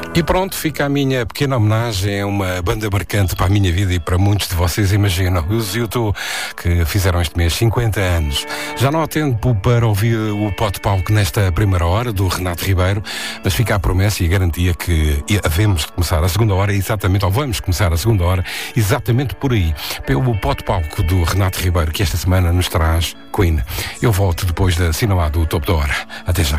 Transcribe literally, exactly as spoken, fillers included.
E pronto, fica a minha pequena homenagem a uma banda marcante para a minha vida e para muitos de vocês, imaginam, os YouTube, que fizeram este mês cinquenta anos. Já não há tempo para ouvir o Pote Palco nesta primeira hora do Renato Ribeiro, mas fica a promessa e a garantia que havemos de começar a segunda hora exatamente, ou vamos começar a segunda hora exatamente por aí, pelo Pote Palco do Renato Ribeiro, que esta semana nos traz Queen. Eu volto depois da Cinema do Topo da Hora. Até já.